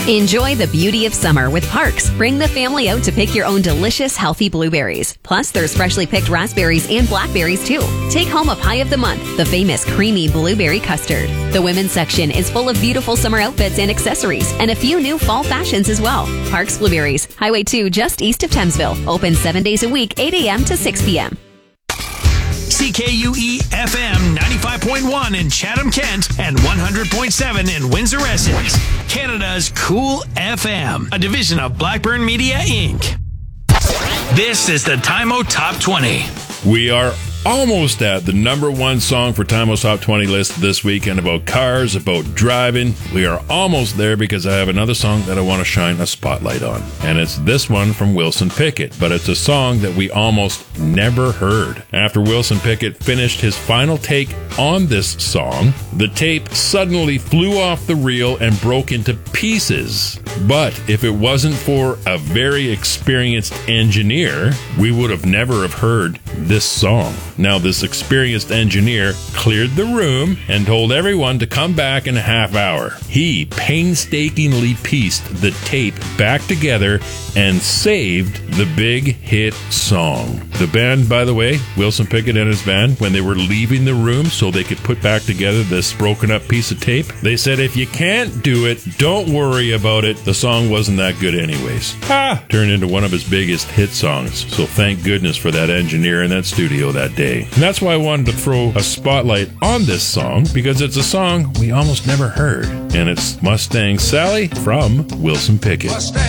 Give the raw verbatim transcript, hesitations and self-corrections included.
Enjoy the beauty of summer with Parks. Bring the family out to pick your own delicious, healthy blueberries. Plus, there's freshly picked raspberries and blackberries, too. Take home a pie of the month, the famous creamy blueberry custard. The women's section is full of beautiful summer outfits and accessories, and a few new fall fashions as well. Parks Blueberries, Highway two, just east of Thamesville. Open seven days a week, eight a.m. to six p.m. C K U E F M ninety-five point one in Chatham-Kent and one hundred point seven in Windsor-Essex. Canada's Cool F M, a division of Blackburn Media, Incorporated. This is the Time-O Top twenty. We are almost at the number one song for Time-O's Top twenty list this weekend, about cars, about driving. We are almost there because I have another song that I want to shine a spotlight on. And it's this one from Wilson Pickett, but it's a song that we almost never heard. After Wilson Pickett finished his final take on this song, the tape suddenly flew off the reel and broke into pieces. But if it wasn't for a very experienced engineer, we would have never have heard this song. Now, this experienced engineer cleared the room and told everyone to come back in a half hour. He painstakingly pieced the tape back together and saved the big hit song. The band, by the way, Wilson Pickett and his band, when they were leaving the room so they could put back together this broken up piece of tape, they said, if you can't do it, don't worry about it. The song wasn't that good anyways. Ha! Turned into one of his biggest hit songs. So thank goodness for that engineer in that studio that day. And that's why I wanted to throw a spotlight on this song, because it's a song we almost never heard. And it's Mustang Sally from Wilson Pickett.